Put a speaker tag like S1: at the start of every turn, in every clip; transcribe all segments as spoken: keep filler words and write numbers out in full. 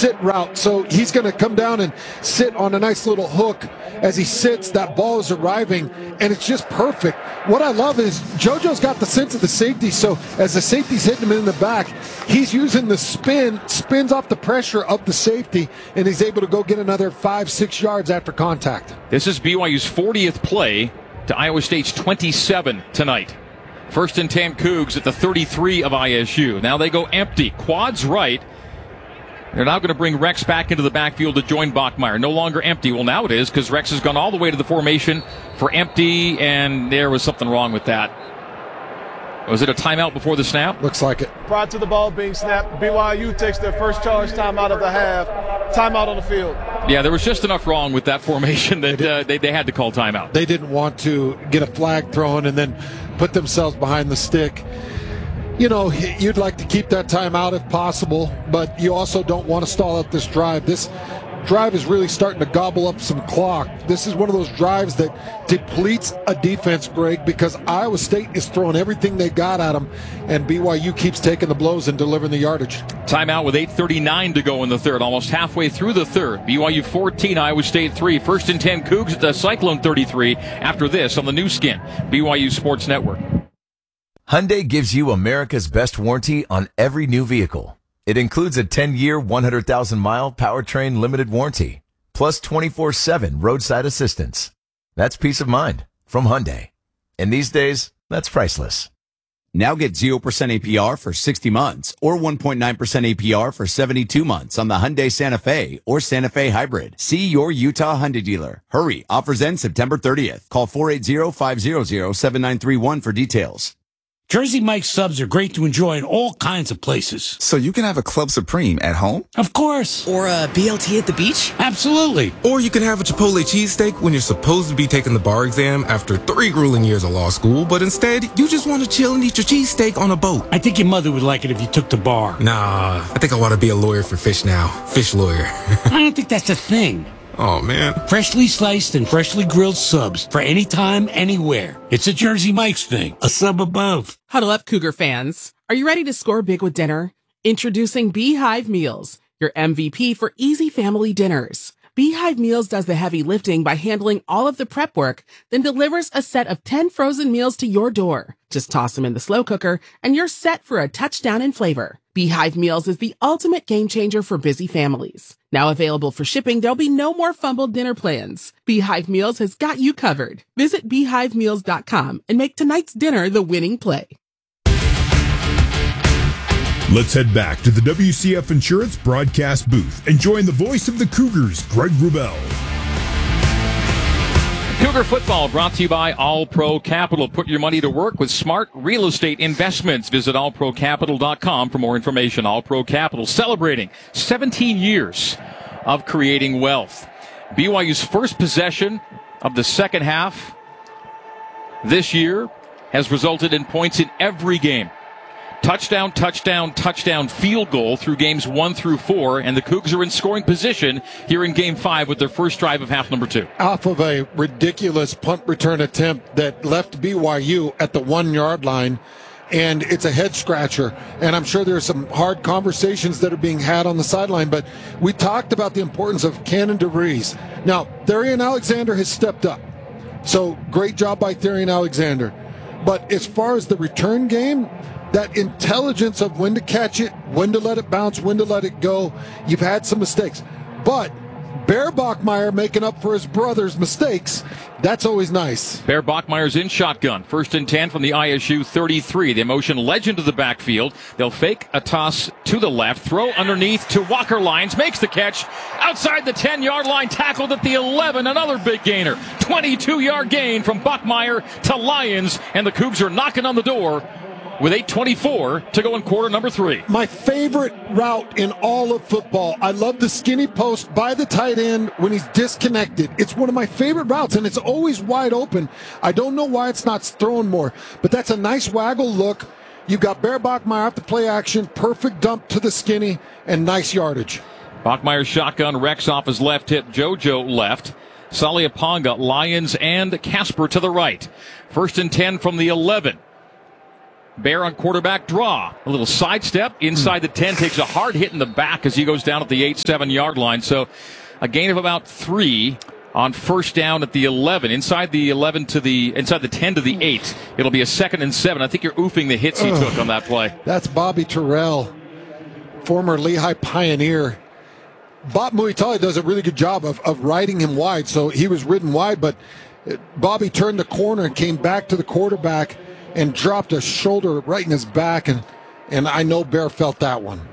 S1: sit route. So he's going to come down and sit on a nice little hook. As he sits, that ball is arriving, and it's just perfect. What I love is JoJo's got the sense of the safety, so as the safety's hitting him in the back, he's using the spin, spins off the pressure of the safety, and he's able to go get another five, six yards after contact.
S2: This is B Y U's fortieth play to Iowa State's twenty-seven tonight. First and ten Cougs at the thirty-three of I S U. Now they go empty. Quads right. They're now going to bring Rex back into the backfield to join Bachmeier. No longer empty. Well, now it is, because Rex has gone all the way to the formation for empty, and there was something wrong with that. Was it a timeout before the snap?
S1: Looks like it.
S3: Prior to the ball being snapped, B Y U takes their first charge timeout of the half. Timeout on the field.
S2: Yeah, there was just enough wrong with that formation that uh, they, they had to call timeout.
S1: They didn't want to get a flag thrown and then put themselves behind the stick. You know, you'd like to keep that timeout if possible, but you also don't want to stall out this drive. This drive is really starting to gobble up some clock. This is one of those drives that depletes a defense break because Iowa State is throwing everything they got at them, and B Y U keeps taking the blows and delivering the yardage.
S2: Timeout with eight thirty-nine to go in the third, almost halfway through the third. B Y U fourteen, Iowa State three. First and ten Cougs at the Cyclone thirty-three. After this on the new skin, B Y U Sports Network.
S4: Hyundai gives you America's best warranty on every new vehicle. It includes a ten-year, one hundred thousand mile powertrain limited warranty, plus twenty-four seven roadside assistance. That's peace of mind from Hyundai. And these days, that's priceless.
S5: Now get zero percent A P R for sixty months or one point nine percent A P R for seventy-two months on the Hyundai Santa Fe or Santa Fe Hybrid. See your Utah Hyundai dealer. Hurry, offers end September thirtieth. Call four eight zero, five zero zero, seven nine three one for details.
S6: Jersey Mike's subs are great to enjoy in all kinds of places.
S7: So you can have a Club Supreme at home?
S6: Of course.
S8: Or a B L T at the beach?
S6: Absolutely.
S7: Or you can have a Chipotle cheesesteak when you're supposed to be taking the bar exam after three grueling years of law school, but instead, you just want to chill and eat your cheesesteak on a boat.
S6: I think your mother would like it if you took the bar.
S7: Nah, I think I want to be a lawyer for fish now. Fish lawyer.
S6: I don't think that's a thing.
S7: Oh, man.
S6: Freshly sliced and freshly grilled subs for any time, anywhere. It's a Jersey Mike's thing. A sub above.
S9: Huddle up, Cougar fans. Are you ready to score big with dinner? Introducing Beehive Meals, your M V P for easy family dinners. Beehive Meals does the heavy lifting by handling all of the prep work, then delivers a set of ten frozen meals to your door. Just toss them in the slow cooker, and you're set for a touchdown in flavor. Beehive Meals is the ultimate game changer for busy families. Now available for shipping, there'll be no more fumbled dinner plans. Beehive Meals has got you covered. Visit beehive meals dot com and make tonight's dinner the winning play.
S10: Let's head back to the W C F Insurance broadcast booth and join the voice of the Cougars, Greg Wrubell.
S2: Cougar football brought to you by All Pro Capital. Put your money to work with smart real estate investments. Visit all pro capital dot com for more information. All Pro Capital celebrating seventeen years of creating wealth. B Y U's first possession of the second half this year has resulted in points in every game. Touchdown, touchdown, touchdown, field goal through games one through four, and the Cougs are in scoring position here in game five with their first drive of half number two.
S1: Off of a ridiculous punt return attempt that left B Y U at the one-yard line, and it's a head-scratcher. And I'm sure there's some hard conversations that are being had on the sideline, but we talked about the importance of Cannon DeVries. Now, Therian Alexander has stepped up, so great job by Therian Alexander. But as far as the return game, that intelligence of when to catch it, when to let it bounce, when to let it go, you've had some mistakes. But Bear Bachmeier making up for his brother's mistakes, that's always nice.
S2: Bear Bachmeier's in shotgun. First and ten from the I S U thirty-three. They motion Legend to the backfield. They'll fake a toss to the left, throw underneath to Walker Lyons, makes the catch outside the ten-yard line, tackled at the eleven. Another big gainer. twenty-two-yard gain from Bachmeier to Lyons, and the Cougs are knocking on the door with eight twenty-four to go in quarter number three.
S1: My favorite route in all of football. I love the skinny post by the tight end when he's disconnected. It's one of my favorite routes, and it's always wide open. I don't know why it's not thrown more, but that's a nice waggle look. You've got Bear Bachmeier off the play action, perfect dump to the skinny, and nice yardage.
S2: Bachmeier's shotgun, Rex off his left hip, JoJo left. Saliaponga, Lyons, and Casper to the right. First and ten from the eleven. Bear on quarterback draw. A little sidestep inside the ten, takes a hard hit in the back as he goes down at the eight, seven yard line. So a gain of about three on first down at the eleven. Inside the eleven to the, inside the ten to the eight. It'll be a second and seven. I think you're oofing the hits he Ugh. took on that play.
S1: That's Bobby Terrell, former Lehigh Pioneer. Bob Muitali does a really good job of, of riding him wide. So he was ridden wide, but Bobby turned the corner and came back to the quarterback and dropped a shoulder right in his back, and, and I know Bear felt that one.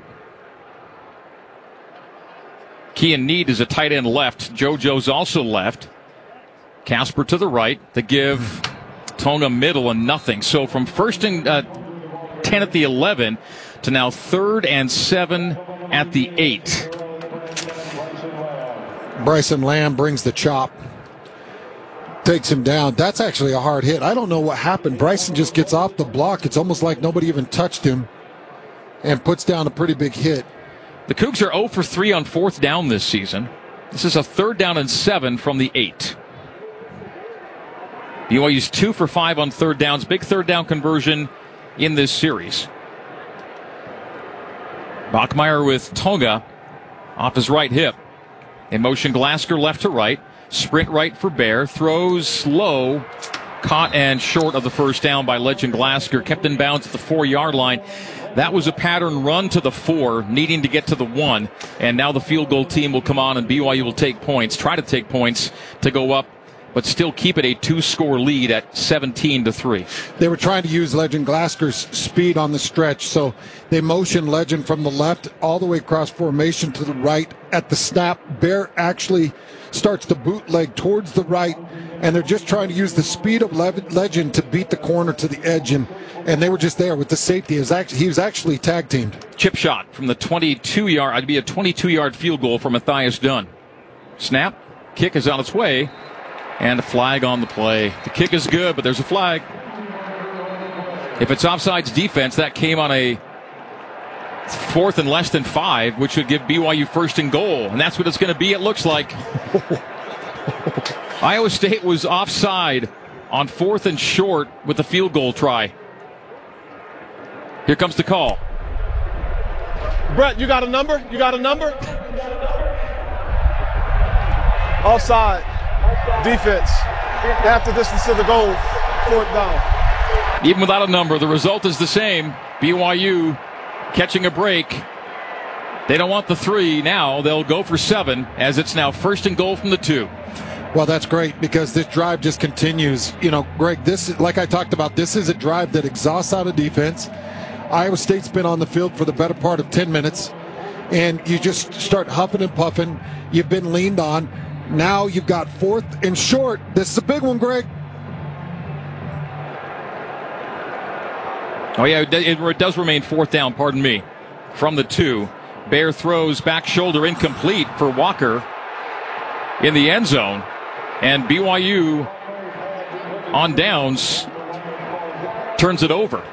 S2: Kean Need is a tight end left. JoJo's also left. Casper to the right. To give Tonga middle and nothing. So from first and uh, ten at the eleven to now third and seven at the eight.
S1: Bryson Lamb brings the chop. Takes him down. That's actually a hard hit. I don't know what happened. Bryson just gets off the block. It's almost like nobody even touched him and puts down a pretty big hit.
S2: The Cougs are zero for three on fourth down this season. This is a third down and seven from the eight. B Y U's two for five on third downs. Big third down conversion in this series. Bachmeier with Tonga off his right hip. In motion, Glasker left to right. Sprint right for Bear. Throws low. Caught and short of the first down by Legend Glasker. Kept in bounds at the four-yard line. That was a pattern run to the four, needing to get to the one. And now the field goal team will come on, and B Y U will take points, try to take points to go up, but still keep it a two-score lead at seventeen to three.
S1: They were trying to use Legend Glasker's speed on the stretch, so they motioned Legend from the left all the way across formation to the right. At the snap, Bear actually starts to bootleg towards the right, and they're just trying to use the speed of Legend to beat the corner to the edge, and, and they were just there with the safety. He was actually, he was actually tag teamed.
S2: Chip shot from the twenty-two yard, it'd be a twenty-two yard field goal for Matthias Dunn. Snap, kick is on its way. And a flag on the play. The kick is good, but there's a flag. If it's offsides defense, that came on a fourth and less than five, which would give B Y U first and goal. And that's what it's going to be, it looks like. Iowa State was offside on fourth and short with the field goal try. Here comes the call.
S3: Brett, you got a number? You got a number? Offside. Defense. Half the distance to the goal. Fourth down.
S2: Even without a number, the result is the same. B Y U catching a break. They don't want the three now. They'll go for seven as it's now first and goal from the two.
S1: Well, that's great because this drive just continues. You know, Greg, this is, like I talked about, this is a drive that exhausts out of defense. Iowa State's been on the field for the better part of ten minutes, and you just start huffing and puffing. You've been leaned on. Now you've got fourth and short. This is a big one, Greg.
S2: Oh, yeah, it, it does remain fourth down, pardon me, from the two. Bear throws back shoulder incomplete for Walker in the end zone. And B Y U on downs turns it over.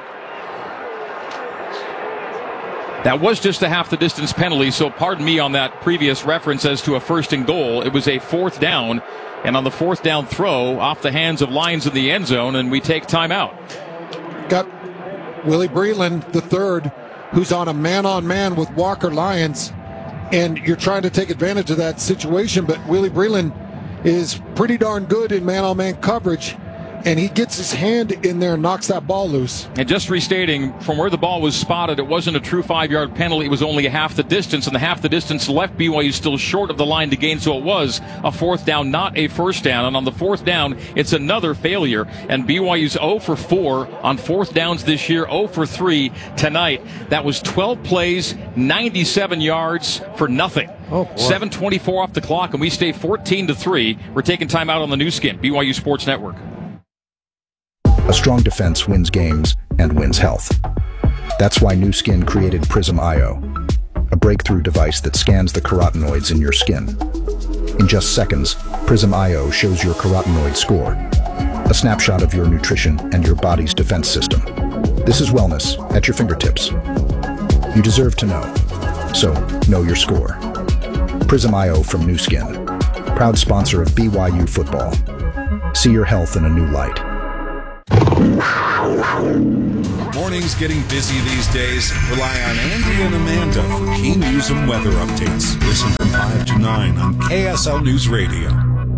S2: That was just a half the distance penalty, so pardon me on that previous reference as to a first and goal. It was a fourth down, and on the fourth down throw, off the hands of Lyons in the end zone, and we take timeout.
S1: Got Willie Breland, the third, who's on a man-on-man with Walker Lyons, and you're trying to take advantage of that situation, but Willie Breland is pretty darn good in man-on-man coverage, and he gets his hand in there and knocks that ball loose.
S2: And just restating, from where the ball was spotted, it wasn't a true five-yard penalty. It was only a half the distance, and the half the distance left B Y U still short of the line to gain, so it was a fourth down, not a first down. And on the fourth down, it's another failure. And B Y U's zero for four on fourth downs this year, zero for three tonight. That was twelve plays, ninety-seven yards for nothing.
S1: Oh,
S2: seven twenty-four off the clock, and we stay fourteen to three. We're taking time out on the new skin, B Y U Sports Network.
S8: A strong defense wins games and wins health. That's why Nu Skin created Prism I O, a breakthrough device that scans the carotenoids in your skin. In just seconds, Prism I O shows your carotenoid score, a snapshot of your nutrition and your body's defense system. This is wellness at your fingertips. You deserve to know, so know your score. Prism I O from Nu Skin, proud sponsor of B Y U football. See your health in a new light.
S11: Mornings getting busy these days. Rely on Andy and Amanda for key news and weather updates. Listen from five to nine on K S L News Radio.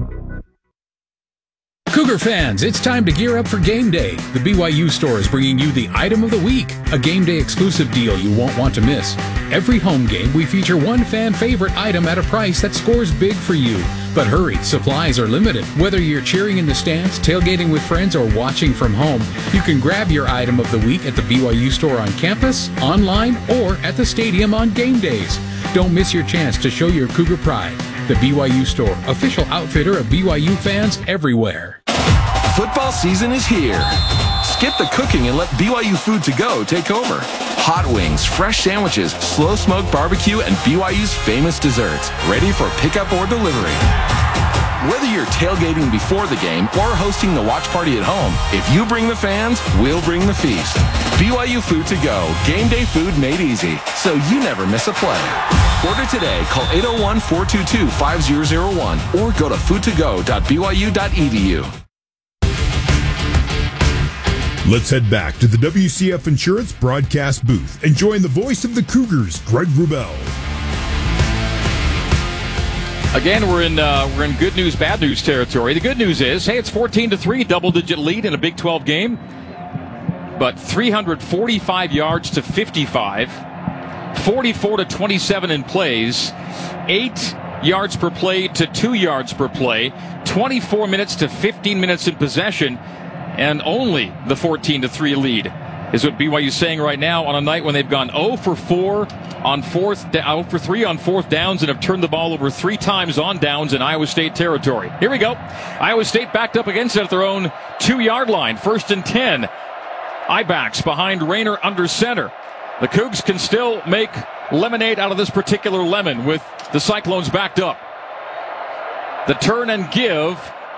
S12: Cougar fans, it's time to gear up for game day. The B Y U store is bringing you the item of the week, a game day exclusive deal you won't want to miss. Every home game, we feature one fan favorite item at a price that scores big for you. But hurry, supplies are limited. Whether you're cheering in the stands, tailgating with friends, or watching from home, you can grab your item of the week at the B Y U store on campus, online, or at the stadium on game days. Don't miss your chance to show your Cougar pride. The B Y U store, official outfitter of B Y U fans everywhere.
S13: Football season is here. Skip the cooking and let B Y U Food to Go take over. Hot wings, fresh sandwiches, slow smoked barbecue, and B Y U's famous desserts, ready for pickup or delivery. Whether you're tailgating before the game or hosting the watch party at home, if you bring the fans, we'll bring the feast. B Y U Food to Go, game day food made easy, so you never miss a play. Order today, call eight oh one, four two two, five oh oh one or go to food to go dot b y u dot e d u.
S10: Let's head back to the W C F Insurance broadcast booth and join the voice of the Cougars, Greg Wrubell.
S2: Again, we're in uh, we're in good news, bad news territory. The good news is, hey, it's fourteen to three, double-digit lead in a Big twelve game, but three hundred forty-five yards to fifty-five, forty-four to twenty-seven in plays, eight yards per play to two yards per play, twenty-four minutes to fifteen minutes in possession. And only the fourteen to three lead is what B Y U's saying right now on a night when they've gone oh for four on fourth, oh for three on fourth downs and have turned the ball over three times on downs in Iowa State territory. Here we go. Iowa State backed up against it at their own two-yard line. First and ten. I-backs behind Rayner under center. The Cougs can still make lemonade out of this particular lemon with the Cyclones backed up. The turn and give.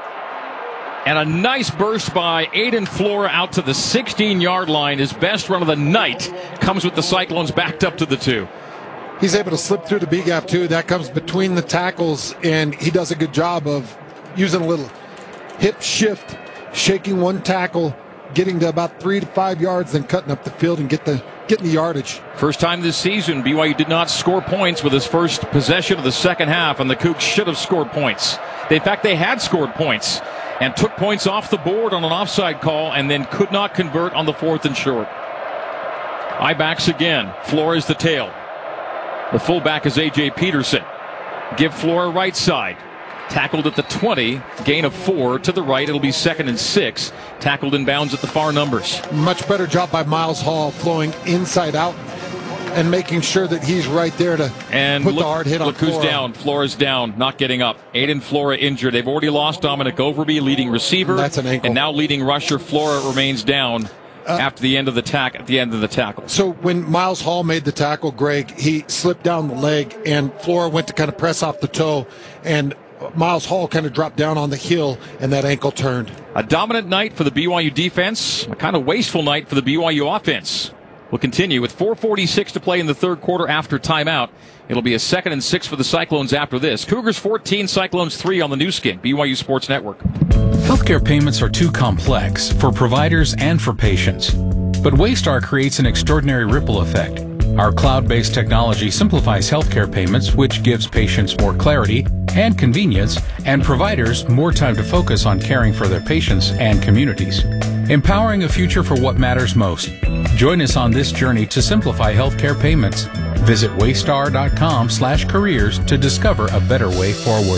S2: And a nice burst by Aiden Flora out to the sixteen-yard line. His best run of the night comes with the Cyclones backed up to the two.
S1: He's able to slip through the B-gap, too. That comes between the tackles, and he does a good job of using a little hip shift, shaking one tackle, getting to about three to five yards, then cutting up the field and get the getting the yardage.
S2: First time this season, B Y U did not score points with his first possession of the second half, and the Cougs should have scored points. In fact, they had scored points and took points off the board on an offside call and then could not convert on the fourth and short. I-backs again. Flores the tail. The fullback is A J Peterson. Give Flora right side. Tackled at the twenty. Gain of four to the right. It'll be second and six. Tackled in bounds at the far numbers.
S1: Much better job by Miles Hall flowing inside out and making sure that he's right there to
S2: and
S1: put
S2: look,
S1: the hard hit on
S2: look who's
S1: Flora.
S2: down. Flora's down, not getting up. Aiden Flora injured. They've already lost Dominic Overby, leading receiver.
S1: That's an ankle.
S2: And now leading rusher. Flora remains down uh, after the end of the tack at the end of the tackle.
S1: So when Miles Hall made the tackle, Greg, he slipped down the leg, and Flora went to kind of press off the toe, and Miles Hall kind of dropped down on the heel, and that ankle turned.
S2: A dominant night for the B Y U defense, a kind of wasteful night for the B Y U offense. We'll continue with four forty-six to play in the third quarter after timeout. It'll be a second and six for the Cyclones after this. Cougars fourteen, Cyclones three on the new skin, B Y U Sports Network.
S12: Healthcare payments are too complex for providers and for patients. But Waystar creates an extraordinary ripple effect. Our cloud-based technology simplifies healthcare payments, which gives patients more clarity and convenience, and providers more time to focus on caring for their patients and communities. Empowering a future for what matters most. Join us on this journey to simplify healthcare payments. Visit waystar.com slash careers to discover a better way forward.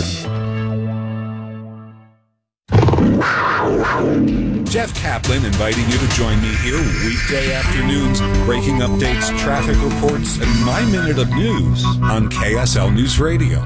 S11: Jeff Kaplan inviting you to join me here weekday afternoons, breaking updates, traffic reports, and my minute of news on K S L News Radio.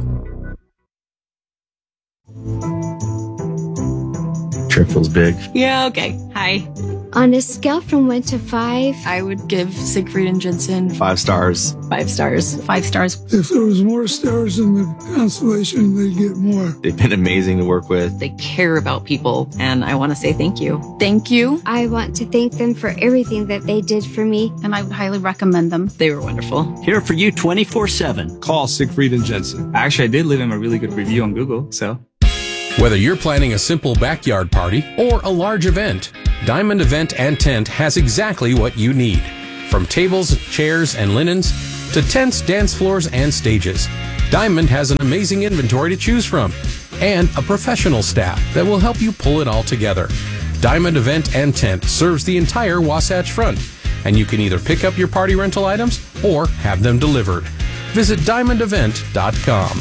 S14: Trip feels big.
S15: Yeah, okay. Hi.
S16: On a scale from one to five,
S15: I would give Siegfried and Jensen
S14: Five stars.
S15: five stars. Five stars.
S17: If there was more stars in the constellation, they'd get more.
S14: They've been amazing to work with.
S15: They care about people, and I want to say thank you. Thank you.
S16: I want to thank them for everything that they did for me,
S15: and I would highly recommend them. They were wonderful.
S18: Here for you twenty-four seven.
S19: Call Siegfried and Jensen.
S20: Actually, I did leave him a really good review on Google, so.
S12: Whether you're planning a simple backyard party or a large event, Diamond Event and Tent has exactly what you need. From tables, chairs, and linens to tents, dance floors, and stages, Diamond has an amazing inventory to choose from and a professional staff that will help you pull it all together. Diamond Event and Tent serves the entire Wasatch Front, and you can either pick up your party rental items or have them delivered. Visit diamond event dot com.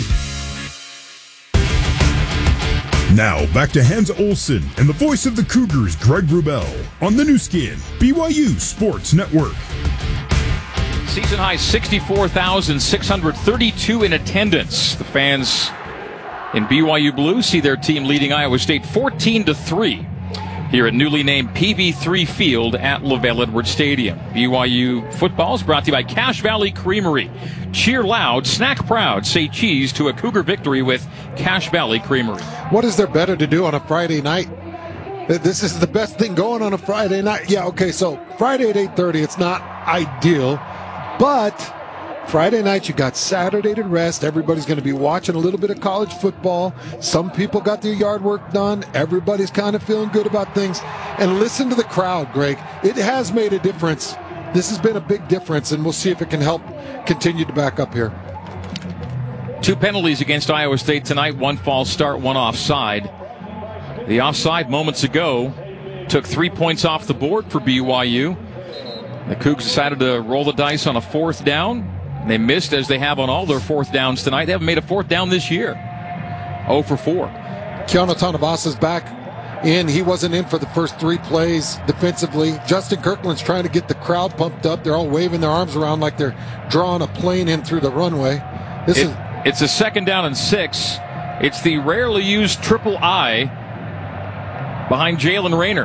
S10: Now back to Hans Olsen and the voice of the Cougars, Greg Wrubell, on the new skin, B Y U Sports Network.
S2: Season high sixty-four thousand six hundred thirty-two in attendance. The fans in B Y U blue see their team leading Iowa State fourteen to three here at newly named P V three Field at LaVell Edwards Stadium. B Y U football is brought to you by Cache Valley Creamery. Cheer loud, snack proud, say cheese to a Cougar victory with Cache Valley Creamery.
S1: What is there better to do on a Friday night? This is the best thing going on a Friday night. Yeah, okay, so Friday at eight thirty, it's not ideal, but Friday night you got Saturday to rest. Everybody's going to be watching a little bit of college football. Some people got their yard work done. Everybody's kind of feeling good about things. And listen to the crowd, Greg. It has made a difference. This has been a big difference, and we'll see if it can help continue to back up here.
S2: Two penalties against Iowa State tonight. One false start, one offside. The offside moments ago took three points off the board for B Y U. The Cougs decided to roll the dice on a fourth down. They missed, as they have on all their fourth downs tonight. They haven't made a fourth down this year. oh for four.
S1: Keanu Tanavasa's back in. He wasn't in for the first three plays defensively. Justin Kirkland's trying to get the crowd pumped up. They're all waving their arms around like they're drawing a plane in through the runway. This
S2: it,
S1: is
S2: It's a second down and six. It's the rarely used triple I behind Jalen Rayner.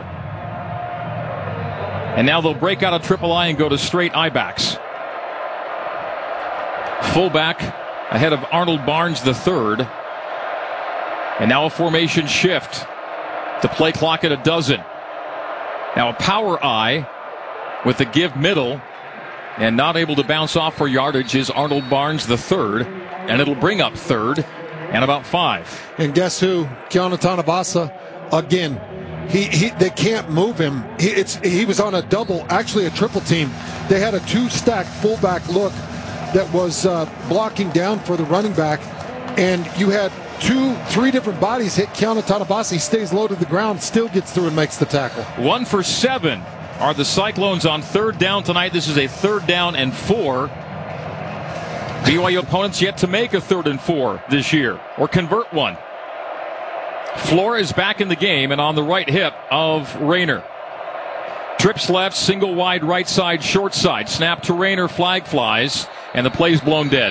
S2: And now they'll break out a triple I and go to straight I backs. Fullback ahead of Arnold Barnes the third. And now a formation shift. The play clock at a dozen. Now a power I with the give middle. And not able to bounce off for yardage is Arnold Barnes the third. And it'll bring up third and about five.
S1: And guess who? Keanu Tanavasa again. He, he they can't move him. He, it's he was on a double, actually a triple team. They had a two-stack fullback look that was uh, blocking down for the running back, and you had two, three different bodies hit Keanu Tanavasa. He stays low to the ground, still gets through and makes the tackle.
S2: One for seven are the Cyclones on third down tonight. This is a third down and four. B Y U opponents yet to make a third and four this year or convert one. Flores back in the game and on the right hip of Rayner. Trips left, single wide right side, short side. Snap to Rayner, flag flies, and the play's blown dead.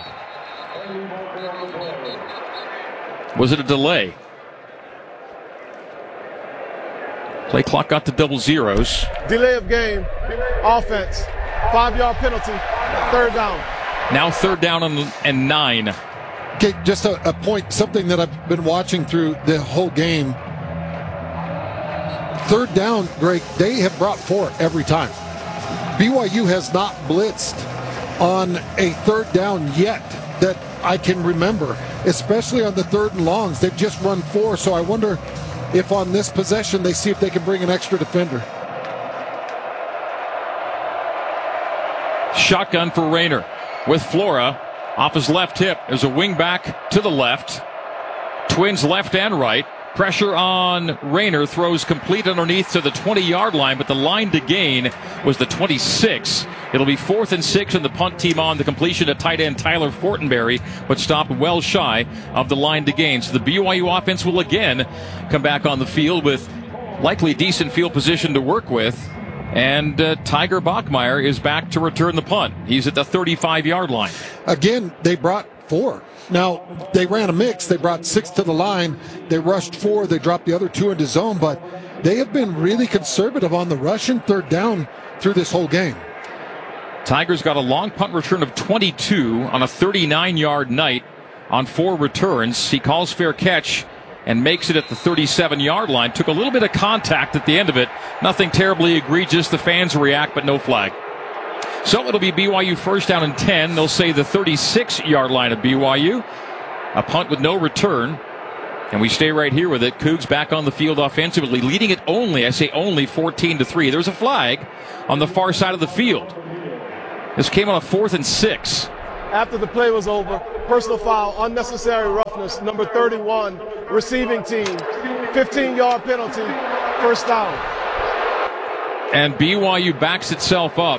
S2: Was it a delay? Play clock got to double zeros.
S3: Delay of game. Offense. Five-yard penalty. Third down.
S2: Now third down and, and nine.
S1: Okay, just a, a point, something that I've been watching through the whole game. Third down, Greg, they have brought four every time. B Y U has not blitzed on a third down yet that I can remember, especially on the third and longs. They've just run four, so I wonder if on this possession they see if they can bring an extra defender.
S2: Shotgun for Rayner with Flora off his left hip. There's a wing back to the left. Twins left and right. Pressure on Rayner, throws complete underneath to the twenty-yard line, but the line to gain was the twenty-six. It'll be fourth and six, and the punt team on the completion to tight end Tyler Fortenberry, but stopped well shy of the line to gain. So the B Y U offense will again come back on the field with likely decent field position to work with. And uh, Tiger Bachmeier is back to return the punt. He's at the thirty-five-yard line.
S1: Again, they brought four. Now, they ran a mix. They brought six to the line. They rushed four. They dropped the other two into zone. But they have been really conservative on the rush and third down through this whole game.
S2: Tigers got a long punt return of twenty-two on a thirty-nine-yard night on four returns. He calls fair catch and makes it at the thirty-seven-yard line. Took a little bit of contact at the end of it. Nothing terribly egregious. The fans react, but no flag. So it'll be B Y U first down and ten. They'll say the thirty-six-yard line of B Y U. A punt with no return. And we stay right here with it. Cougs back on the field offensively, leading it only, I say only, fourteen to three. There's a flag on the far side of the field. This came on a fourth and six.
S3: After the play was over, personal foul, unnecessary roughness, number thirty-one, receiving team, fifteen-yard penalty, first down.
S2: And B Y U backs itself up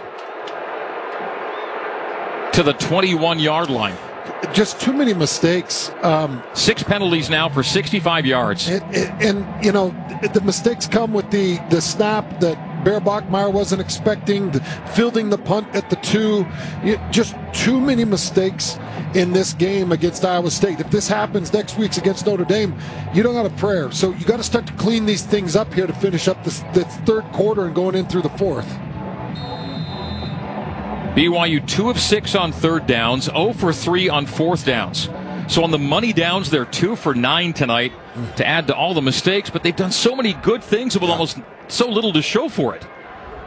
S2: to the twenty-one-yard line.
S1: Just too many mistakes. Um,
S2: Six penalties now for sixty-five yards.
S1: And, and, and, you know, the mistakes come with the, the snap that Bear Bachmeier wasn't expecting, the, fielding the punt at the two. It, just too many mistakes in this game against Iowa State. If this happens next week's against Notre Dame, you don't got a prayer. So you got to start to clean these things up here to finish up this, this third quarter and going in through the fourth.
S2: B Y U two of six on third downs, zero for three on fourth downs. So on the money downs, they're two for nine tonight to add to all the mistakes, but they've done so many good things with almost so little to show for it.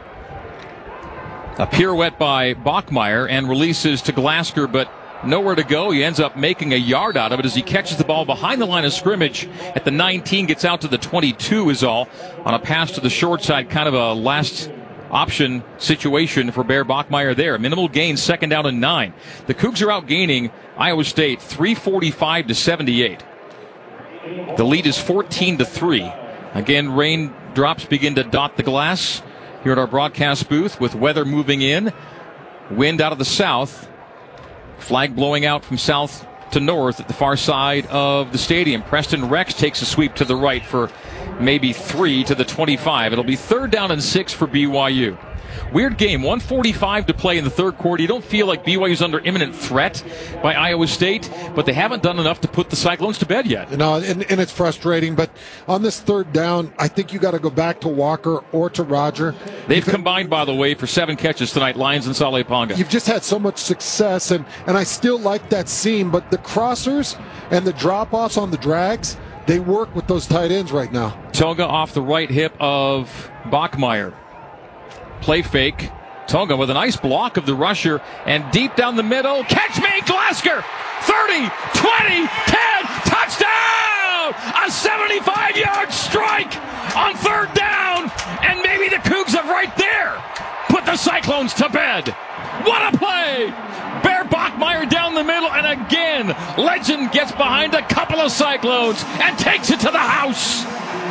S2: A pirouette by Bachmeier and releases to Glasker, but nowhere to go. He ends up making a yard out of it as he catches the ball behind the line of scrimmage at the nineteen, gets out to the twenty-two is all on a pass to the short side, kind of a last option situation for Bear Bachmeier there. Minimal gain, second down and nine. The Cougs are out gaining Iowa State three forty-five to seventy-eight. The lead is fourteen to three. Again, raindrops begin to dot the glass here at our broadcast booth with weather moving in. Wind out of the south. Flag blowing out from south to north at the far side of the stadium. Preston Rex takes a sweep to the right for maybe three to the twenty-five. It'll be third down and six for B Y U. Weird game, one forty-five to play in the third quarter. You don't feel like B Y U's under imminent threat by Iowa State, but they haven't done enough to put the Cyclones to bed yet.
S1: No, and, and it's frustrating, but on this third down, I think you got to go back to Walker or to Roger.
S2: They've You've combined, by the way, for seven catches tonight, Lions and Sale Ponga.
S1: You've just had so much success, and, and I still like that seam, but the crossers and the drop-offs on the drags, they work with those tight ends right now.
S2: Tonga off the right hip of Bachmeier. Play fake. Tonga with a nice block of the rusher, and deep down the middle, catch me, Glasker! thirty, twenty, ten, touchdown! A seventy-five-yard strike on third down, and maybe the Cougs have right there put the Cyclones to bed. What a play! Bear Bachmeier down the middle, and again, Legend gets behind a couple of Cyclones and takes it to the house.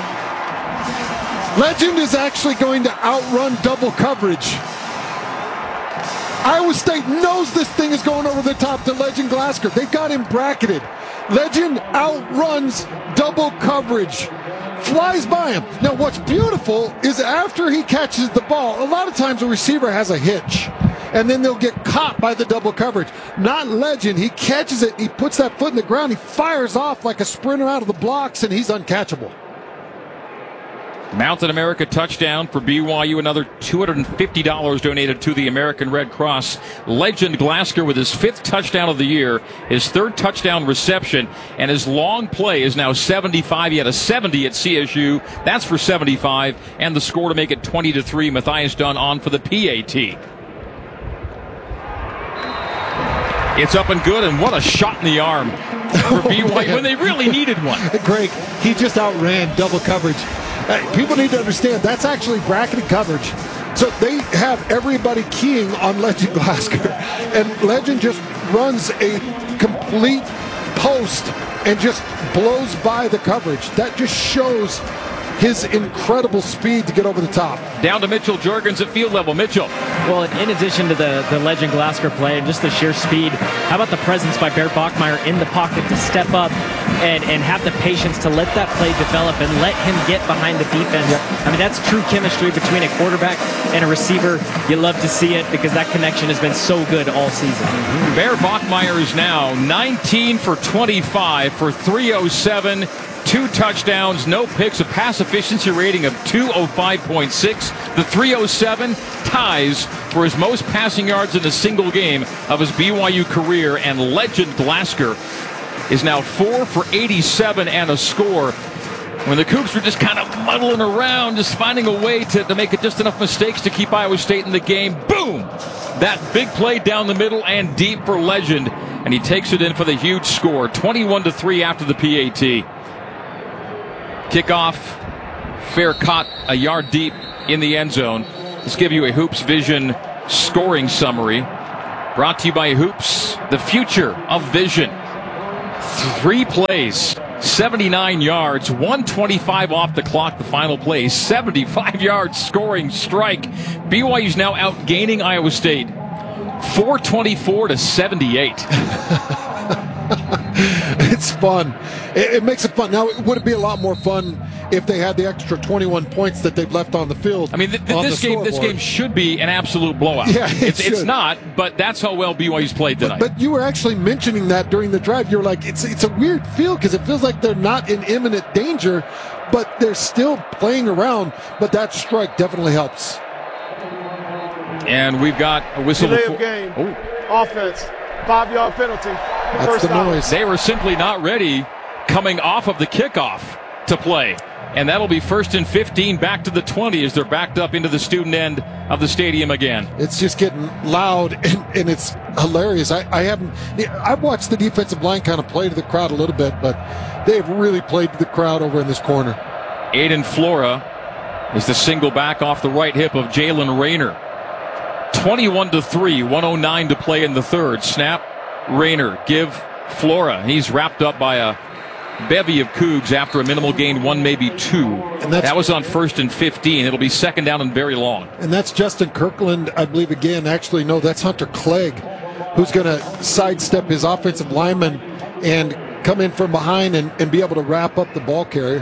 S1: Legend is actually going to outrun double coverage. Iowa State knows this thing is going over the top to Legend Glasker. They've got him bracketed. Legend outruns double coverage. Flies by him. Now what's beautiful is after he catches the ball, a lot of times a receiver has a hitch, and then they'll get caught by the double coverage. Not Legend. He catches it, he puts that foot in the ground, he fires off like a sprinter out of the blocks, and he's uncatchable.
S2: Mountain America touchdown for B Y U. Another two hundred fifty dollars donated to the American Red Cross. Legend Glasker with his fifth touchdown of the year, his third touchdown reception, and his long play is now seventy-five. He had a seventy at C S U. That's for seventy-five. And the score to make it twenty to three. Matthias Dunn on for the P A T. It's up and good, and what a shot in the arm for B Y U when they really needed one.
S1: Greg, he just outran double coverage. Uh, people need to understand that's actually bracketed coverage. So they have everybody keying on Legend Glasker, and Legend just runs a complete post and just blows by the coverage. That just shows his incredible speed to get over the top.
S2: Down to Mitchell Jorgens at field level. Mitchell.
S19: Well, in addition to the, the Legend Glasker play and just the sheer speed, how about the presence by Bear Bachmeier in the pocket to step up and, and have the patience to let that play develop and let him get behind the defense? Yep. I mean, that's true chemistry between a quarterback and a receiver. You love to see it because that connection has been so good all season.
S2: Mm-hmm. Bear Bachmeier is now nineteen for twenty-five for three oh seven. Two touchdowns, no picks, a pass efficiency rating of two oh five point six. The three oh seven ties for his most passing yards in a single game of his B Y U career, and Legend Glasker is now four for eighty-seven and a score. When the Cougs were just kind of muddling around, just finding a way to, to make it just enough mistakes to keep Iowa State in the game, boom! That big play down the middle and deep for Legend, and he takes it in for the huge score, twenty-one to three after the P A T. Kickoff, fair caught a yard deep in the end zone. Let's give you a Hoops Vision scoring summary. Brought to you by Hoops, the future of vision. Three plays, seventy-nine yards, one twenty-five off the clock, the final play, seventy-five yards scoring strike. B Y U's now outgaining Iowa State, four twenty-four to seventy-eight.
S1: It's fun. It, it makes it fun. Now, would it be a lot more fun if they had the extra twenty-one points that they've left on the field?
S2: I mean, th- th- this game, this game should be an absolute blowout.
S1: Yeah, it
S2: it's, it's
S1: should.
S2: not, but that's how well B Y U's played tonight.
S1: But, but you were actually mentioning that during the drive. You were like, it's it's a weird feel because it feels like they're not in imminent danger, but they're still playing around. But that strike definitely helps.
S2: And we've got a whistle
S3: Delay
S2: before.
S3: of game.
S2: Oh.
S3: Offense. Five-yard penalty.
S1: That's
S3: First
S1: the
S3: down.
S1: noise.
S2: They were simply not ready coming off of the kickoff to play. And that'll be first and fifteen back to the twenty as they're backed up into the student end of the stadium again.
S1: It's just getting loud, and, and it's hilarious. I, I haven't I've watched the defensive line kind of play to the crowd a little bit, but they've really played to the crowd over in this corner.
S2: Aiden Flora is the single back off the right hip of Jalen Rayner. twenty-one to three, one oh nine to play in the third. Snap, Rayner, give Flora. He's wrapped up by a bevy of Cougs after a minimal gain, one, maybe two.
S1: And that's,
S2: that was on first and fifteen. It'll be second down and very long.
S1: And that's Justin Kirkland, I believe, again. Actually, no, that's Hunter Clegg, who's going to sidestep his offensive lineman and come in from behind and, and be able to wrap up the ball carrier.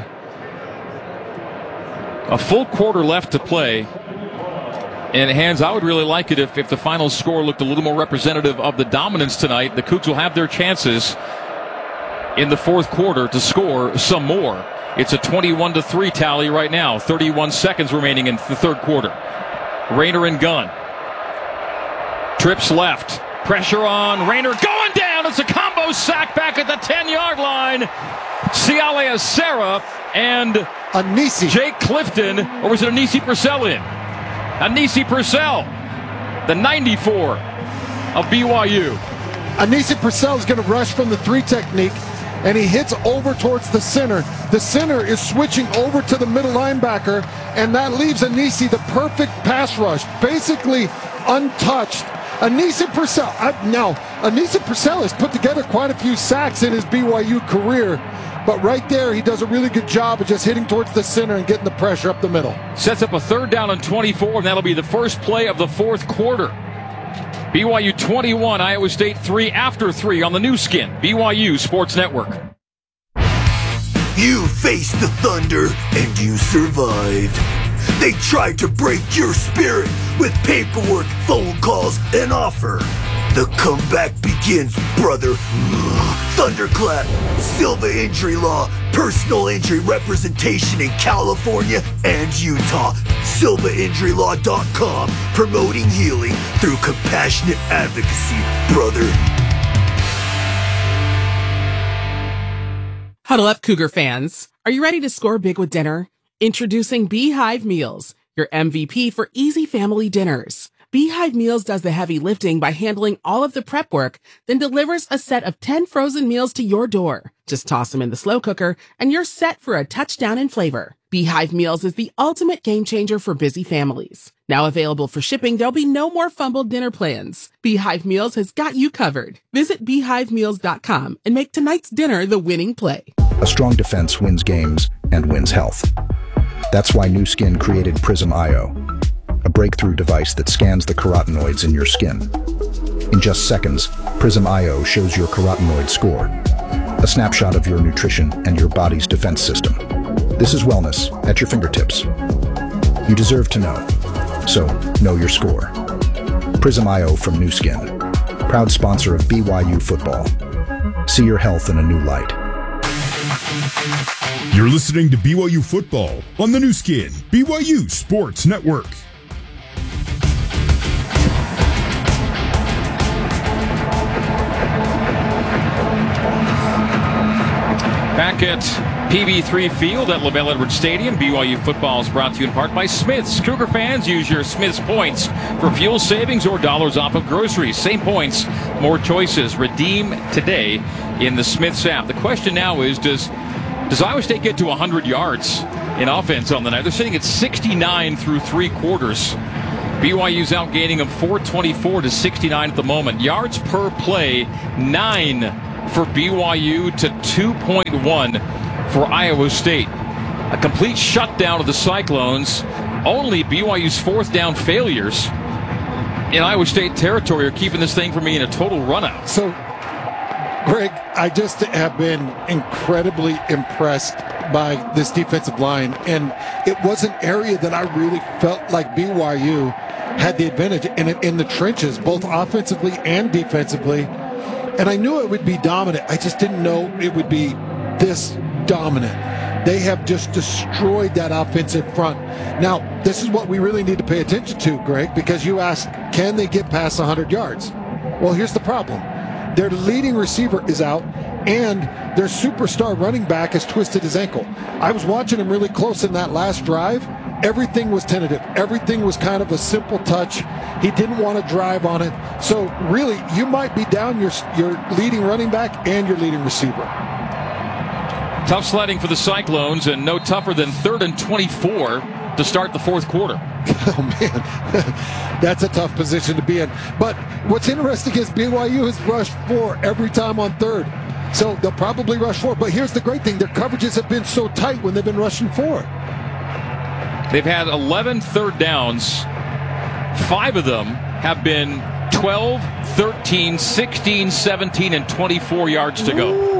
S2: A full quarter left to play. And Hans, I would really like it if, if the final score looked a little more representative of the dominance tonight. The Cougs will have their chances in the fourth quarter to score some more. It's a twenty-one to three tally right now. thirty-one seconds remaining in the third quarter. Rayner and gun. Trips left. Pressure on. Rayner going down. It's a combo sack back at the ten-yard line. Siale Acera and
S1: Anisi.
S2: Jake Clifton, or was it Anisi Purcell in? Anisi Purcell, the ninety-four of B Y U.
S1: Anisi Purcell is going to rush from the three technique, and he hits over towards the center. The center is switching over to the middle linebacker, and that leaves Anisi the perfect pass rush, basically untouched. Anisi Purcell, I, now, Anisi Purcell has put together quite a few sacks in his B Y U career, but right there, he does a really good job of just hitting towards the center and getting the pressure up the middle.
S2: Sets up a third down and twenty-four, and that'll be the first play of the fourth quarter. B Y U twenty-one, Iowa State three after three on the new skin, B Y U Sports Network.
S21: You faced the Thunder, and you survived. They tried to break your spirit with paperwork, phone calls, and offer. The comeback begins, brother. Thunderclap, Silva Injury Law, personal injury representation in California and Utah. Silva Injury Law dot com, promoting healing through compassionate advocacy, brother.
S9: Huddle up, Cougar fans. Are you ready to score big with dinner? Introducing Beehive Meals, your M V P for easy family dinners. Beehive Meals does the heavy lifting by handling all of the prep work, then delivers a set of ten frozen meals to your door. Just toss them in the slow cooker, and you're set for a touchdown in flavor. Beehive Meals is the ultimate game changer for busy families. Now available for shipping, there'll be no more fumbled dinner plans. Beehive Meals has got you covered. Visit beehive meals dot com and make tonight's dinner the winning play.
S8: A strong defense wins games and wins health. That's why Nu Skin created Prism I O, a breakthrough device that scans the carotenoids in your skin. In just seconds, Prism I O shows your carotenoid score, a snapshot of your nutrition and your body's defense system. This is wellness at your fingertips. You deserve to know, so know your score. Prism I O from Nu Skin, proud sponsor of B Y U football. See your health in a new light.
S10: You're listening to B Y U football on the new skin, B Y U Sports Network.
S2: Back at P B three Field at LaBelle Edwards Stadium, B Y U football is brought to you in part by Smith's. Cougar fans, use your Smith's points for fuel savings or dollars off of groceries. Same points, more choices. Redeem today in the Smith's app. The question now is, does Does Iowa State get to one hundred yards in offense on the night? They're sitting at sixty-nine through three quarters. B Y U's outgaining them four twenty-four to sixty-nine at the moment. Yards per play, nine for B Y U to two point one for Iowa State. A complete shutdown of the Cyclones. Only B Y U's fourth down failures in Iowa State territory are keeping this thing from being a total runout.
S1: So, Greg, I just have been incredibly impressed by this defensive line, and it was an area that I really felt like B Y U had the advantage in it in the trenches, both offensively and defensively. And I knew it would be dominant. I just didn't know it would be this dominant. They have just destroyed that offensive front. Now, this is what we really need to pay attention to, Greg, because you asked, can they get past one hundred yards? Well, here's the problem. Their leading receiver is out, and their superstar running back has twisted his ankle. I was watching him really close in that last drive. Everything was tentative. Everything was kind of a simple touch. He didn't want to drive on it. So, really, you might be down your, your leading running back and your leading receiver.
S2: Tough sledding for the Cyclones, and no tougher than third and twenty-four to start the fourth quarter.
S1: Oh, man. That's a tough position to be in. But what's interesting is B Y U has rushed four every time on third. So they'll probably rush four. But here's the great thing. Their coverages have been so tight when they've been rushing four.
S2: They've had eleven third downs. Five of them have been twelve, thirteen, sixteen, seventeen, and twenty-four yards to go.
S1: Ooh.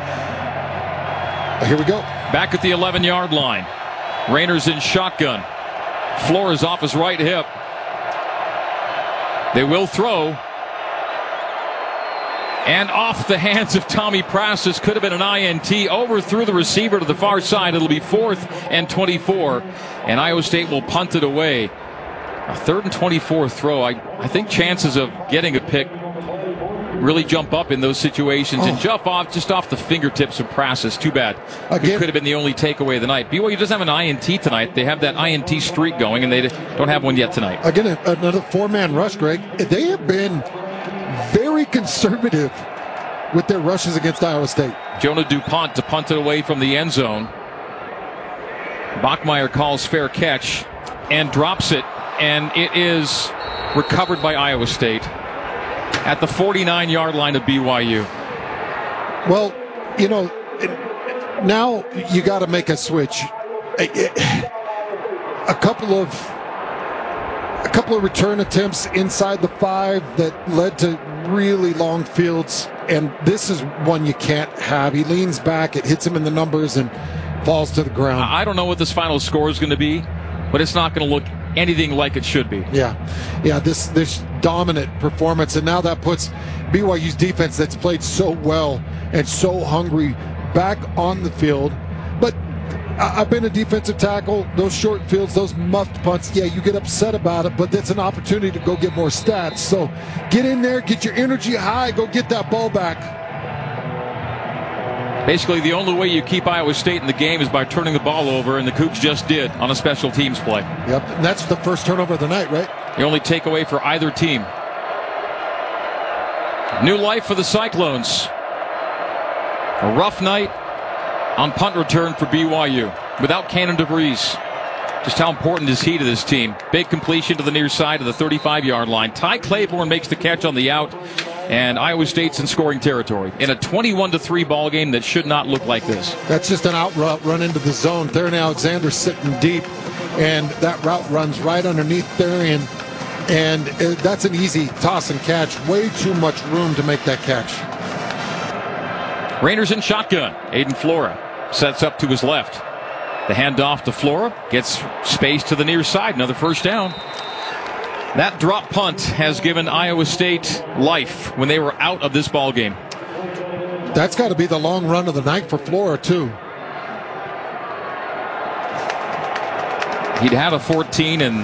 S1: Here we go.
S2: Back at the eleven-yard line. Rainer's in shotgun. Flores off his right hip. They will throw. And off the hands of Tommy Prastis. Could have been an I N T. Overthrew the receiver to the far side. It'll be fourth and twenty-four. And Iowa State will punt it away. A third and twenty-four throw. I, I think chances of getting a pick really jump up in those situations. Oh. And jump off just off the fingertips of Prastis. Too bad. Again, it could have been the only takeaway of the night. B Y U doesn't have an I N T tonight. They have that I N T streak going, and they don't have one yet tonight.
S1: Again, another four-man rush, Greg. They have been very conservative with their rushes against Iowa State.
S2: Jonah DuPont to punt it away from the end zone. Bachmeier calls fair catch and drops it, and it is recovered by Iowa State at the forty-nine-yard line of B Y U.
S1: Well, you know, now you got to make a switch. A couple of a couple of return attempts inside the five that led to really long fields, and this is one you can't have. He leans back, it hits him in the numbers, and falls to the ground.
S2: I don't know what this final score is going to be, but it's not going to look anything like it should be.
S1: Yeah, yeah. This this dominant performance, and now that puts B Y U's defense that's played so well and so hungry back on the field. But I've been a defensive tackle. Those short fields, those muffed punts, yeah, you get upset about it, but that's an opportunity to go get more stats. So get in there, get your energy high, go get that ball back.
S2: Basically, the only way you keep Iowa State in the game is by turning the ball over, and the Cougs just did on a special teams play.
S1: Yep, and that's the first turnover of the night, right?
S2: The only takeaway for either team. New life for the Cyclones. A rough night on punt return for B Y U without Cannon DeVries. Just how important is he to this team? Big completion to the near side of the thirty-five-yard line. Ty Claiborne makes the catch on the out, and Iowa State's in scoring territory in a twenty-one to three ball game that should not look like this.
S1: That's just an out route run into the zone. Theron Alexander sitting deep, and that route runs right underneath Therian, and that's an easy toss and catch. Way too much room to make that catch.
S2: Rainer's in shotgun. Aiden Flora sets up to his left. The handoff to Flora gets space to the near side. Another first down. That drop punt has given Iowa State life when they were out of this ball game.
S1: That's got to be the long run of the night for Flora, too.
S2: He'd had a fourteen, and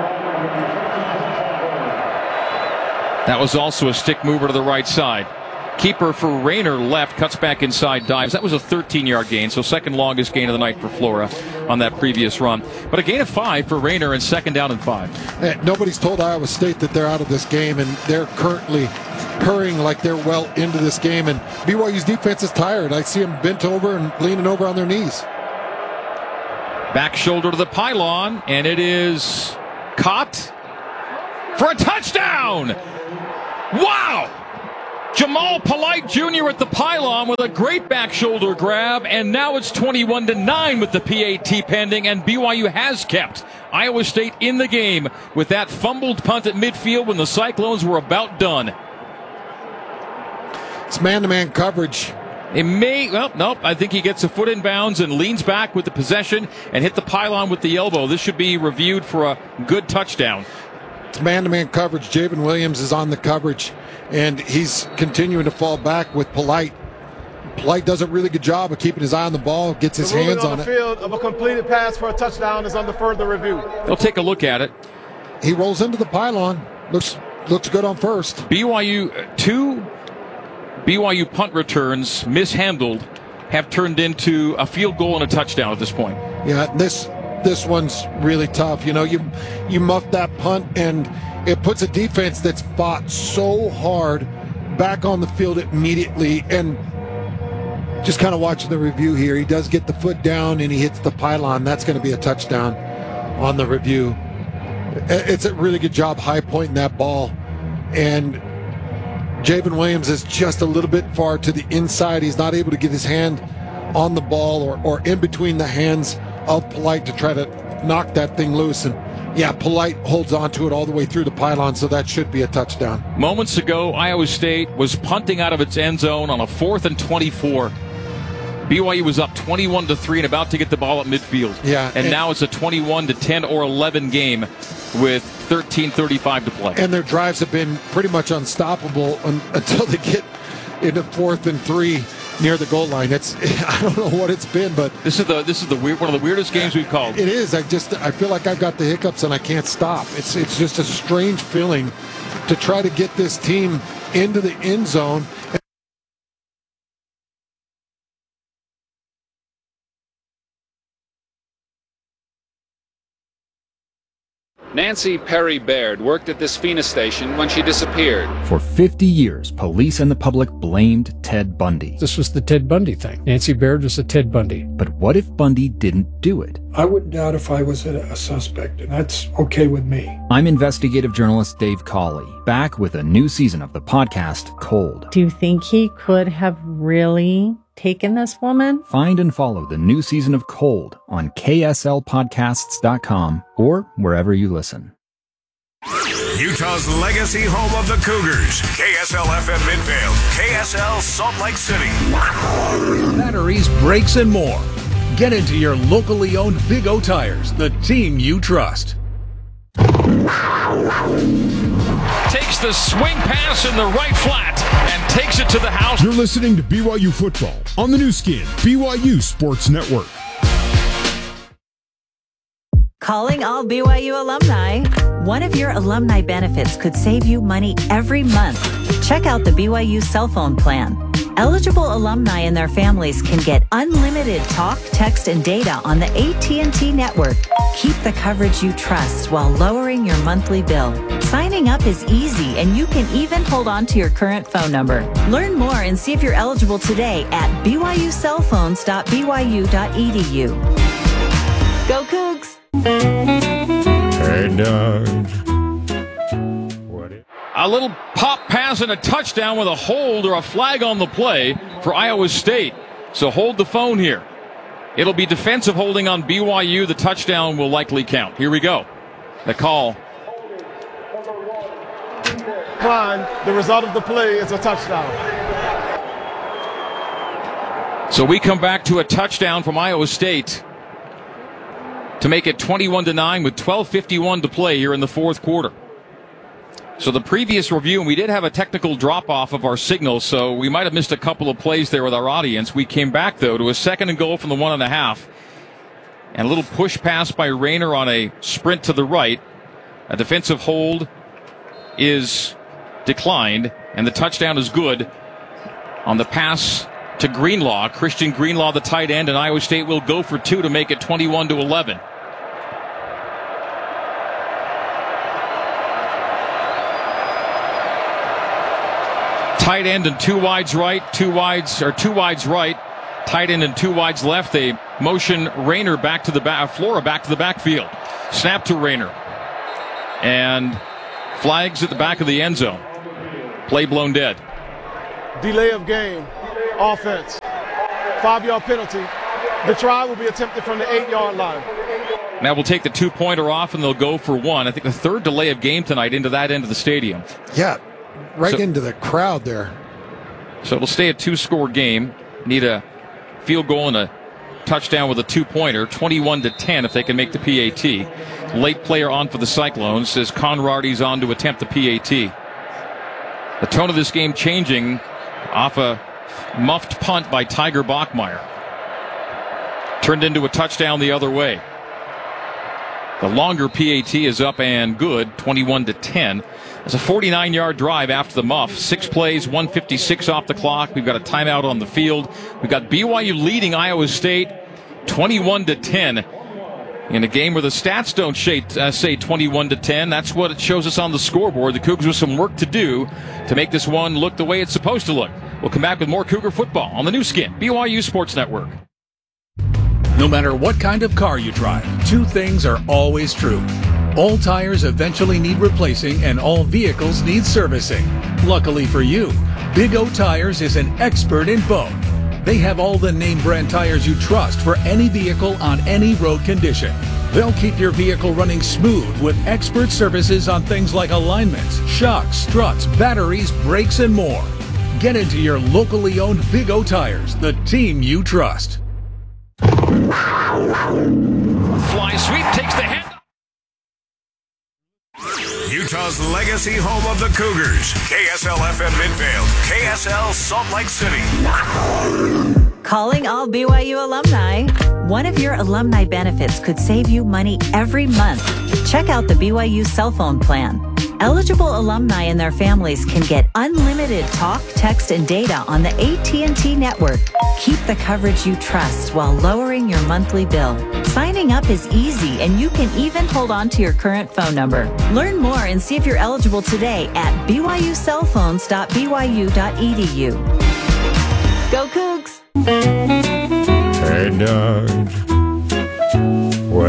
S2: that was also a stick mover to the right side. Keeper for Rayner left, cuts back inside, dives. That was a thirteen-yard gain, so second longest gain of the night for Flora on that previous run. But a gain of five for Rayner and second down and five.
S1: Hey, nobody's told Iowa State that they're out of this game, and they're currently hurrying like they're well into this game. And B Y U's defense is tired. I see them bent over and leaning over on their knees.
S2: Back shoulder to the pylon, and it is caught for a touchdown! Wow! Jamal Polite Junior at the pylon with a great back shoulder grab, and now it's twenty-one to nine with the P A T pending, and B Y U has kept Iowa State in the game with that fumbled punt at midfield when the Cyclones were about done.
S1: It's man-to-man coverage.
S2: It may, well, nope, I think he gets a foot in bounds and leans back with the possession and hit the pylon with the elbow. This should be reviewed for a good touchdown.
S1: It's man-to-man coverage. Javen Williams is on the coverage, and he's continuing to fall back with Polite. Polite does a really good job of keeping his eye on the ball, gets his
S3: the
S1: hands
S3: on,
S1: on
S3: the
S1: it.
S3: Field of a completed pass for a touchdown is under further review.
S2: They'll take a look at it.
S1: He rolls into the pylon. Looks looks good on first.
S2: B Y U, two B Y U punt returns mishandled have turned into a field goal and a touchdown at this point.
S1: Yeah, this this one's really tough. You know, you you muff that punt, and it puts a defense that's fought so hard back on the field immediately. And just kind of watching the review here, he does get the foot down and he hits the pylon. That's going to be a touchdown on the review. It's a really good job high pointing that ball. And Javen Williams is just a little bit far to the inside. He's not able to get his hand on the ball or, or in between the hands of Polite to try to knock that thing loose. And yeah, Polite holds on to it all the way through the pylon, so that should be a touchdown.
S2: Moments ago, Iowa State was punting out of its end zone on a fourth and twenty-four. B Y U was up twenty-one to three and about to get the ball at midfield.
S1: Yeah,
S2: and,
S1: and
S2: now it's a twenty-one to ten or eleven game with thirteen thirty-five to play.
S1: And their drives have been pretty much unstoppable un- until they get into fourth and three near the goal line. It's I don't know what it's been, but
S2: this is the this is the weird one of the weirdest games we've called.
S1: It is. I just I feel like I've got the hiccups and I can't stop. It's it's just a strange feeling to try to get this team into the end zone.
S4: Nancy Perry Baird worked at this Phoenix station when she disappeared.
S22: For fifty years, police and the public blamed Ted Bundy.
S23: This was the Ted Bundy thing. Nancy Baird was a Ted Bundy.
S22: But what if Bundy didn't do it?
S17: I wouldn't doubt if I was a, a suspect, and that's okay with me.
S22: I'm investigative journalist Dave Cawley, back with a new season of the podcast, Cold.
S24: Do you think he could have really taken this woman?
S22: Find and follow the new season of Cold on K S L podcasts dot com or wherever you listen.
S25: Utah's legacy home of the Cougars. K S L F M Midvale. K S L Salt Lake City.
S26: Batteries, brakes, and more. Get into your locally owned Big O Tires, the team you trust.
S2: Takes the swing pass in the right flat and takes it to the house.
S10: You're listening to B Y U Football on the new skin, B Y U Sports Network.
S27: Calling all B Y U alumni. One of your alumni benefits could save you money every month. Check out the B Y U cell phone plan. Eligible alumni and their families can get unlimited talk, text, and data on the A T and T network. Keep the coverage you trust while lowering your monthly bill. Signing up is easy, and you can even hold on to your current phone number. Learn more and see if you're eligible today at b y u cell phones dot b y u dot e d u. Go Cougs!
S10: Hey, Doug.
S2: A little pop pass and a touchdown with a hold or a flag on the play for Iowa State. So hold the phone here. It'll be defensive holding on B Y U. The touchdown will likely count. Here we go. The call.
S3: Klein, the result of the play is a touchdown.
S2: So we come back to a touchdown from Iowa State to make it twenty-one to nine with twelve fifty-one to play here in the fourth quarter. So the previous review, and we did have a technical drop-off of our signal, so we might have missed a couple of plays there with our audience. We came back, though, to a second and goal from the one and a half. And a little push pass by Rayner on a sprint to the right. A defensive hold is declined, and the touchdown is good. on the pass to Greenlaw. Christian Greenlaw, the tight end, and Iowa State will go for two to make it twenty-one to eleven. Tight end and two wides right, two wides, or two wides right. Tight end and two wides left. They motion Rayner back to the back, Flora back to the backfield. Snap to Rayner. And flags at the back of the end zone. Play blown dead.
S3: Delay of game. Offense. Five-yard penalty. The try will be attempted from the eight-yard line.
S2: Now we'll take the two-pointer off and they'll go for one. I think the third delay of game tonight into that end of the stadium.
S1: Yeah, right
S2: so,
S1: into the crowd there.
S2: So it'll stay a two-score game. Need a field goal and a touchdown with a two-pointer, twenty-one to ten if they can make the P A T. Late player on for the Cyclones as Conrady's on to attempt the P A T. The tone of this game changing off a muffed punt by Tiger Bachmeier. Turned into a touchdown the other way. The longer P A T is up and good, twenty-one to ten. It's a forty-nine-yard drive after the muff. Six plays, one fifty-six off the clock. We've got a timeout on the field. We've got B Y U leading Iowa State twenty-one to ten. In a game where the stats don't say, uh, say twenty-one to ten, that's what it shows us on the scoreboard. The Cougars with some work to do to make this one look the way it's supposed to look. We'll come back with more Cougar football on the new skin, B Y U Sports Network.
S26: No matter what kind of car you drive, two things are always true. All tires eventually need replacing and all vehicles need servicing. Luckily for you, Big O Tires is an expert in both. They have all the name brand tires you trust for any vehicle on any road condition. They'll keep your vehicle running smooth with expert services on things like alignments, shocks, struts, batteries, brakes, and more. Get into your locally owned Big O Tires, the team you trust.
S2: Fly sweep takes the head.
S25: Utah's legacy home of the Cougars. K S L F M Midvale. K S L Salt Lake City.
S27: Calling all B Y U alumni. One of your alumni benefits could save you money every month. Check out the B Y U cell phone plan. Eligible alumni and their families can get unlimited talk, text, and data on the A T and T network. Keep the coverage you trust while lowering your monthly bill. Signing up is easy, and you can even hold on to your current phone number. Learn more and see if you're eligible today at b y u cell phones dot b y u dot e d u. Go Cougs!
S5: Hey, Doug.